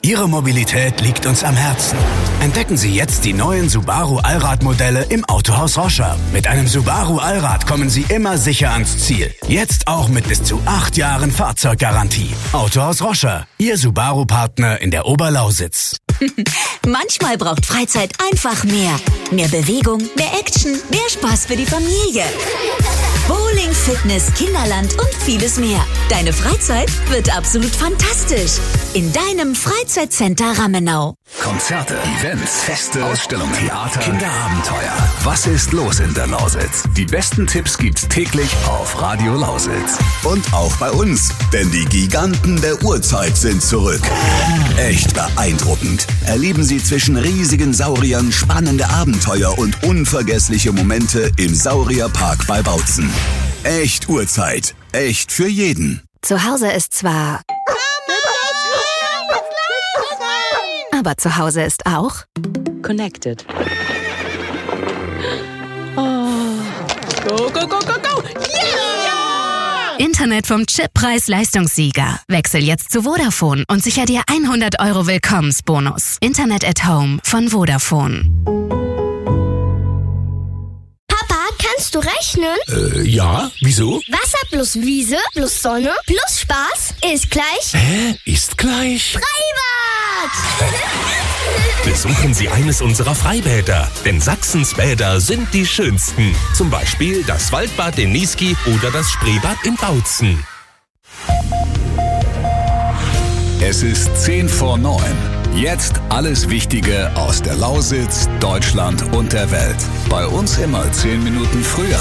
Ihre Mobilität liegt uns am Herzen. Entdecken Sie jetzt die neuen Subaru Allrad-Modelle im Autohaus Roscher. Mit einem Subaru Allrad kommen Sie immer sicher ans Ziel. Jetzt auch mit bis zu 8 Jahren Fahrzeuggarantie. Autohaus Roscher, Ihr Subaru-Partner in der Oberlausitz. Manchmal braucht Freizeit einfach mehr. Mehr Bewegung, mehr Action, mehr Spaß für die Familie. Bowling, Fitness, Kinderland und vieles mehr. Deine Freizeit wird absolut fantastisch. In deinem Freizeitcenter Rammenau. Konzerte, Events, Feste, Ausstellungen, Theater, Kinderabenteuer. Was ist los in der Lausitz? Die besten Tipps gibt's täglich auf Radio Lausitz. Und auch bei uns, denn die Giganten der Urzeit sind zurück. Echt beeindruckend. Erleben Sie zwischen riesigen Sauriern spannende Abenteuer und unvergessliche Momente im Saurierpark bei Bautzen. Echt Urzeit. Echt für jeden. Zu Hause ist zwar... Aber zu Hause ist auch... Connected. Oh. Go, go, go, go, go! Yeah! Internet vom Chip Preis-Leistungssieger. Wechsel jetzt zu Vodafone und sicher dir 100 € Willkommensbonus. Internet at Home von Vodafone. Kannst du rechnen? Ja, wieso? Wasser plus Wiese plus Sonne plus Spaß ist gleich... Hä? Ist gleich? Freibad! Besuchen Sie eines unserer Freibäder, denn Sachsens Bäder sind die schönsten. Zum Beispiel das Waldbad in Niesky oder das Spreebad in Bautzen. Es ist 8:50. Jetzt alles Wichtige aus der Lausitz, Deutschland und der Welt. Bei uns immer 10 Minuten früher.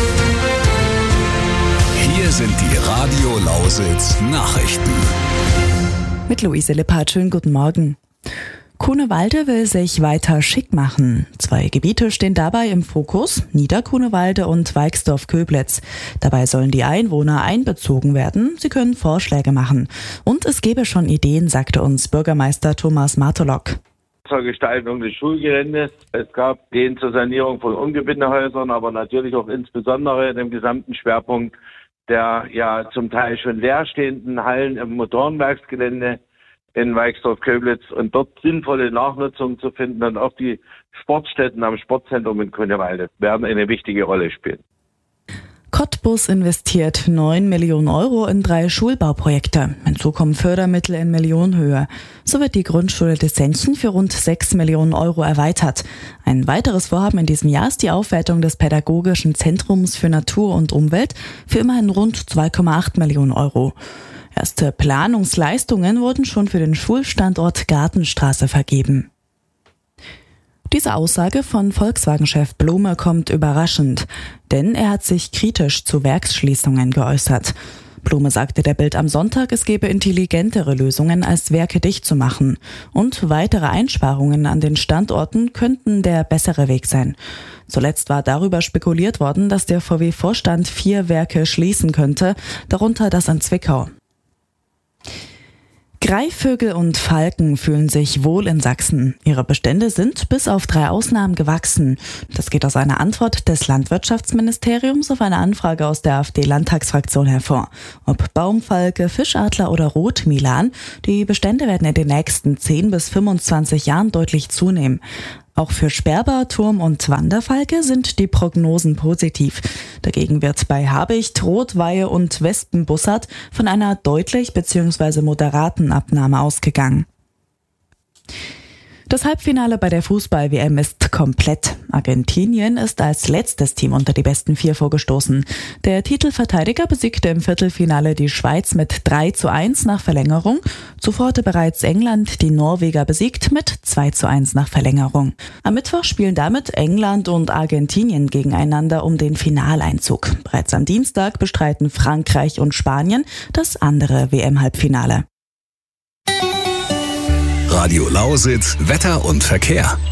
Hier sind die Radio Lausitz Nachrichten. Mit Luise Lippert, schönen guten Morgen. Grunewalde will sich weiter schick machen. 2 Gebiete stehen dabei im Fokus, Niedergrunewalde und Weixdorf-Köblitz. Dabei sollen die Einwohner einbezogen werden. Sie können Vorschläge machen. Und es gäbe schon Ideen, sagte uns Bürgermeister Thomas Martolok. Zur Gestaltung des Schulgeländes. Es gab Ideen zur Sanierung von Ungebindehäusern, aber natürlich auch insbesondere dem gesamten Schwerpunkt der ja zum Teil schon leerstehenden Hallen im Motorenwerksgelände in Weixdorf-Köblitz und dort sinnvolle Nachnutzung zu finden, und auch die Sportstätten am Sportzentrum in Grunewalde werden eine wichtige Rolle spielen. Cottbus investiert 9 Millionen € in 3 Schulbauprojekte. Hinzu kommen Fördermittel in Millionenhöhe. So wird die Grundschule des Sendchen für rund 6 Millionen € erweitert. Ein weiteres Vorhaben in diesem Jahr ist die Aufwertung des Pädagogischen Zentrums für Natur und Umwelt für immerhin rund 2,8 Millionen €. Erste Planungsleistungen wurden schon für den Schulstandort Gartenstraße vergeben. Diese Aussage von Volkswagen-Chef Blume kommt überraschend, denn er hat sich kritisch zu Werksschließungen geäußert. Blume sagte der Bild am Sonntag, es gebe intelligentere Lösungen, als Werke dicht zu machen. Und weitere Einsparungen an den Standorten könnten der bessere Weg sein. Zuletzt war darüber spekuliert worden, dass der VW-Vorstand 4 Werke schließen könnte, darunter das in Zwickau. Greifvögel und Falken fühlen sich wohl in Sachsen. Ihre Bestände sind bis auf 3 Ausnahmen gewachsen. Das geht aus einer Antwort des Landwirtschaftsministeriums auf eine Anfrage aus der AfD-Landtagsfraktion hervor. Ob Baumfalke, Fischadler oder Rotmilan, die Bestände werden in den nächsten 10 bis 25 Jahren deutlich zunehmen. Auch für Sperber, Turm- und Wanderfalke sind die Prognosen positiv. Dagegen wird bei Habicht, Rotweihe und Wespenbussard von einer deutlich bzw. moderaten Abnahme ausgegangen. Das Halbfinale bei der Fußball-WM ist komplett. Argentinien ist als letztes Team unter die besten 4 vorgestoßen. Der Titelverteidiger besiegte im Viertelfinale die Schweiz mit 3:1 nach Verlängerung. Zuvor hatte bereits England die Norweger besiegt mit 2:1 nach Verlängerung. Am Mittwoch spielen damit England und Argentinien gegeneinander um den Finaleinzug. Bereits am Dienstag bestreiten Frankreich und Spanien das andere WM-Halbfinale. Radio Lausitz, Wetter und Verkehr.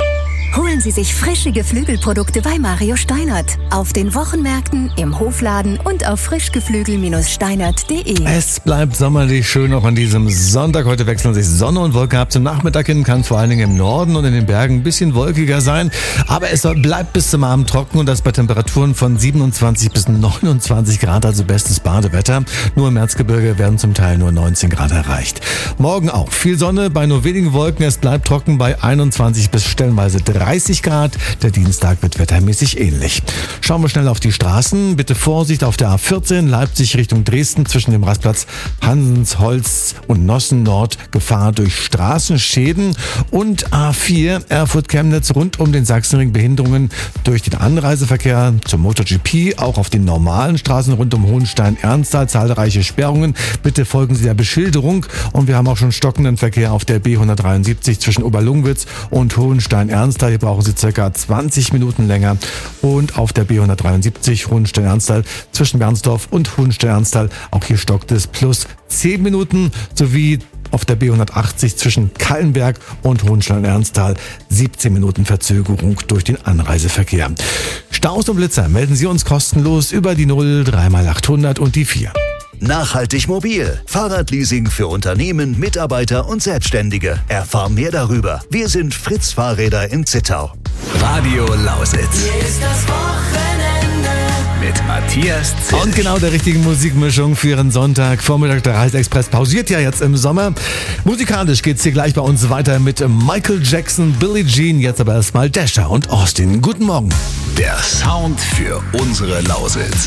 Holen Sie sich frische Geflügelprodukte bei Mario Steinert. Auf den Wochenmärkten, im Hofladen und auf frischgeflügel-steinert.de. Es bleibt sommerlich schön auch an diesem Sonntag. Heute wechseln sich Sonne und Wolke ab. Zum Nachmittag hin kann es vor allen Dingen im Norden und in den Bergen ein bisschen wolkiger sein. Aber es bleibt bis zum Abend trocken und das bei Temperaturen von 27 bis 29 Grad, also bestes Badewetter. Nur im Erzgebirge werden zum Teil nur 19 Grad erreicht. Morgen auch viel Sonne bei nur wenigen Wolken. Es bleibt trocken bei 21 bis stellenweise 30 Grad. Der Dienstag wird wettermäßig ähnlich. Schauen wir schnell auf die Straßen. Bitte Vorsicht auf der A14 Leipzig Richtung Dresden zwischen dem Rastplatz Hansensholz und Nossen Nord. Gefahr durch Straßenschäden. Und A4 Erfurt-Chemnitz rund um den Sachsenring Behinderungen durch den Anreiseverkehr zum MotoGP. Auch auf den normalen Straßen rund um Hohenstein-Ernsthal zahlreiche Sperrungen. Bitte folgen Sie der Beschilderung. Und wir haben auch schon stockenden Verkehr auf der B173 zwischen Oberlungwitz und Hohenstein-Ernsthal. Hier brauchen Sie ca. 20 Minuten länger. Und auf der B173 Hohenstein-Ernsthal zwischen Bernsdorf und Hohenstein-Ernsthal. Auch hier stockt es plus 10 Minuten. Sowie auf der B180 zwischen Kallenberg und Hohenstein-Ernsthal 17 Minuten Verzögerung durch den Anreiseverkehr. Staus und Blitzer melden Sie uns kostenlos über die 0 3x800 und die 4. Nachhaltig mobil. Fahrradleasing für Unternehmen, Mitarbeiter und Selbstständige. Erfahr mehr darüber. Wir sind Fritz Fahrräder in Zittau. Radio Lausitz. Hier ist das Wochenende. Mit Matthias Zilch. Und genau der richtigen Musikmischung für Ihren Sonntag. Vormittag der Reiseexpress pausiert ja jetzt im Sommer. Musikalisch geht's hier gleich bei uns weiter mit Michael Jackson, Billie Jean. Jetzt aber erstmal Dasher und Austin. Guten Morgen. Der Sound für unsere Lausitz.